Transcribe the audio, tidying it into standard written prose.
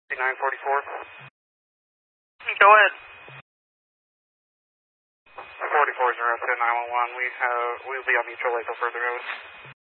944. Go ahead. 44 is arrested 911. We'll be on mutual late for further notice.